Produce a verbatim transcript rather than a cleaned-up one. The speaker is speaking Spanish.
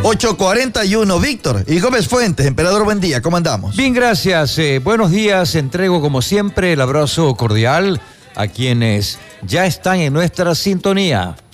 ocho cuarenta y uno. Víctor y Gómez Fuentes, Emperador, buen día, ¿cómo andamos? Bien, gracias. Eh, buenos días. Entrego como siempre el abrazo cordial a quienes ya están en nuestra sintonía.